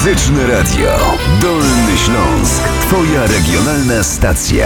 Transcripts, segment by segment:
Muzyczne Radio. Dolny Śląsk. Twoja regionalna stacja.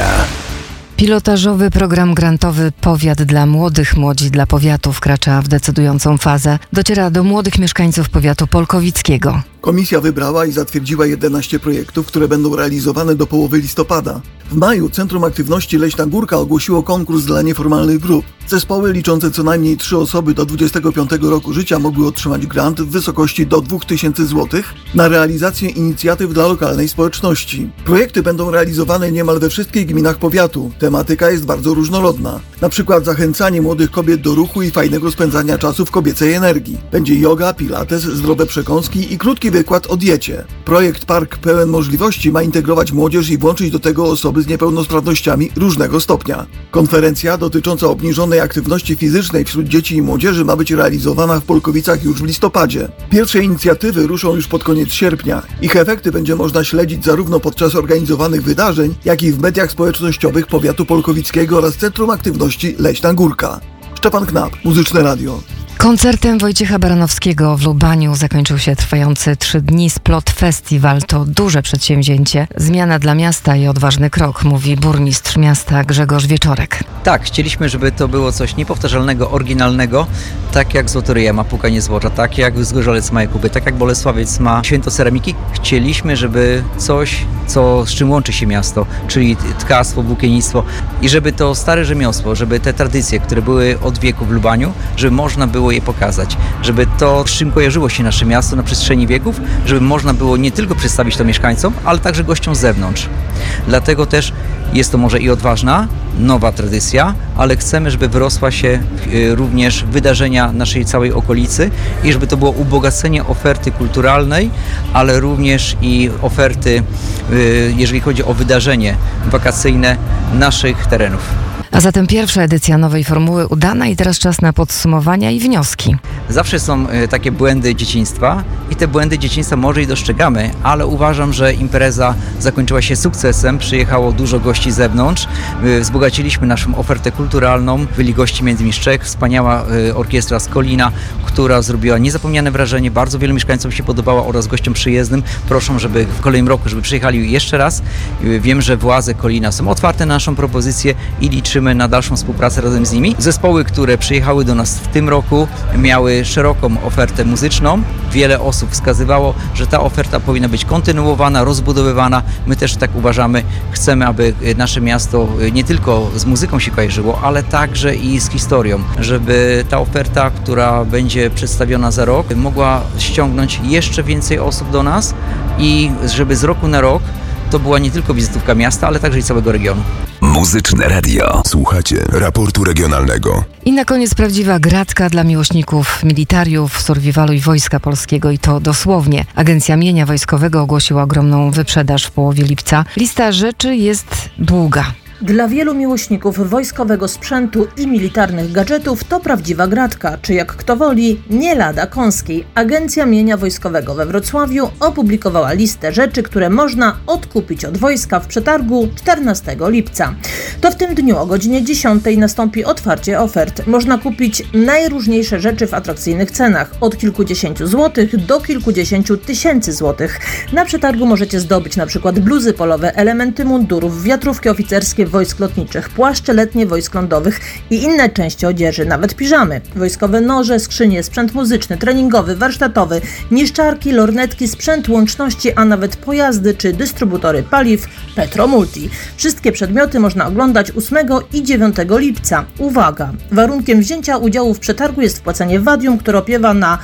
Pilotażowy program grantowy Powiat dla Młodych, Młodzi dla Powiatu wkracza w decydującą fazę. Dociera do młodych mieszkańców powiatu polkowickiego. Komisja wybrała i zatwierdziła 11 projektów, które będą realizowane do połowy listopada. W maju Centrum Aktywności Leśna Górka ogłosiło konkurs dla nieformalnych grup. Zespoły liczące co najmniej 3 osoby do 25 roku życia mogły otrzymać grant w wysokości do 2000 zł na realizację inicjatyw dla lokalnej społeczności. Projekty będą realizowane niemal we wszystkich gminach powiatu. Tematyka jest bardzo różnorodna. Na przykład zachęcanie młodych kobiet do ruchu i fajnego spędzania czasu w kobiecej energii. Będzie yoga, pilates, zdrowe przekąski i krótki wykład o diecie. Projekt Park Pełen Możliwości ma integrować młodzież i włączyć do tego osoby z niepełnosprawnościami różnego stopnia. Konferencja dotycząca obniżonej aktywności fizycznej wśród dzieci i młodzieży ma być realizowana w Polkowicach już w listopadzie. Pierwsze inicjatywy ruszą już pod koniec sierpnia. Ich efekty będzie można śledzić zarówno podczas organizowanych wydarzeń, jak i w mediach społecznościowych powiatu polkowickiego oraz Centrum Aktywności Leśna Górka. Szczepan Knap, Muzyczne Radio. Koncertem Wojciecha Baranowskiego w Lubaniu zakończył się trwający 3 dni Splot Festiwal. To duże przedsięwzięcie, zmiana dla miasta i odważny krok, mówi burmistrz miasta Grzegorz Wieczorek. Tak, chcieliśmy, żeby to było coś niepowtarzalnego, oryginalnego, tak jak Złotoryja ma Pukanie Złota, tak jak Zgorzelec ma Jakuby, tak jak Bolesławiec ma Święto Ceramiki. Chcieliśmy, żeby coś, z czym łączy się miasto, czyli tkactwo, włókiennictwo i żeby to stare rzemiosło, żeby te tradycje, które były od wieku w Lubaniu, żeby można było je pokazać, żeby to, z czym kojarzyło się nasze miasto na przestrzeni wieków, żeby można było nie tylko przedstawić to mieszkańcom, ale także gościom z zewnątrz. Dlatego też jest to może i odważna, nowa tradycja, ale chcemy, żeby wyrosła się również wydarzenia naszej całej okolicy i żeby to było ubogacenie oferty kulturalnej, ale również i oferty, jeżeli chodzi o wydarzenie wakacyjne naszych terenów. A zatem pierwsza edycja nowej formuły udana i teraz czas na podsumowania i wnioski. Zawsze są takie błędy dzieciństwa i te błędy dzieciństwa może i dostrzegamy, ale uważam, że impreza zakończyła się sukcesem, przyjechało dużo gości z zewnątrz, wzbogaciliśmy naszą ofertę kulturalną, byli gości m.in. z Czech, wspaniała orkiestra z Kolina, która zrobiła niezapomniane wrażenie, bardzo wielu mieszkańcom się podobała oraz gościom przyjezdnym. Proszę, żeby w kolejnym roku, żeby przyjechali jeszcze raz. Wiem, że władze Kolina są otwarte na naszą propozycję i liczymy na dalszą współpracę razem z nimi. Zespoły, które przyjechały do nas w tym roku, miały szeroką ofertę muzyczną. Wiele osób wskazywało, że ta oferta powinna być kontynuowana, rozbudowywana. My też tak uważamy. Chcemy, aby nasze miasto nie tylko z muzyką się kojarzyło, ale także i z historią. Żeby ta oferta, która będzie przedstawiona za rok, mogła ściągnąć jeszcze więcej osób do nas i żeby z roku na rok to była nie tylko wizytówka miasta, ale także i całego regionu. Muzyczne Radio. Słuchacie raportu regionalnego. I na koniec prawdziwa gratka dla miłośników militariów, survivalu i Wojska Polskiego i to dosłownie. Agencja Mienia Wojskowego ogłosiła ogromną wyprzedaż w połowie lipca. Lista rzeczy jest długa. Dla wielu miłośników wojskowego sprzętu i militarnych gadżetów to prawdziwa gratka, czy jak kto woli, nie lada kąskiej. Agencja Mienia Wojskowego we Wrocławiu opublikowała listę rzeczy, które można odkupić od wojska w przetargu 14 lipca. To w tym dniu o godzinie 10 nastąpi otwarcie ofert. Można kupić najróżniejsze rzeczy w atrakcyjnych cenach, od kilkudziesięciu złotych do kilkudziesięciu tysięcy złotych. Na przetargu możecie zdobyć np. bluzy polowe, elementy mundurów, wiatrówki oficerskie wojsk lotniczych, płaszcze letnie wojsk lądowych i inne części odzieży, nawet piżamy. Wojskowe noże, skrzynie, sprzęt muzyczny, treningowy, warsztatowy, niszczarki, lornetki, sprzęt łączności, a nawet pojazdy czy dystrybutory paliw Petromulti. Wszystkie przedmioty można oglądać 8 i 9 lipca. Uwaga! Warunkiem wzięcia udziału w przetargu jest wpłacenie wadium, które opiewa na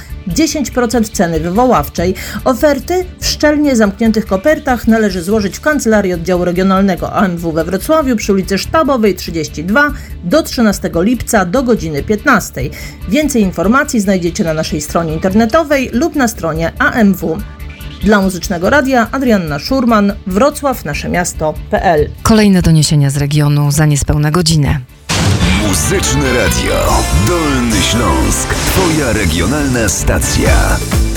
10% ceny wywoławczej. Oferty w szczelnie zamkniętych kopertach należy złożyć w Kancelarii Oddziału Regionalnego AMW we Wrocławiu przy ulicy Sztabowej 32 do 13 lipca do godziny 15. Więcej informacji znajdziecie na naszej stronie internetowej lub na stronie AMW. Dla Muzycznego Radia Adrianna Szurman, Wrocław, nasze miasto.pl. Kolejne doniesienia z regionu za niespełna godzinę. Muzyczne Radio. Dolny Śląsk. Twoja regionalna stacja.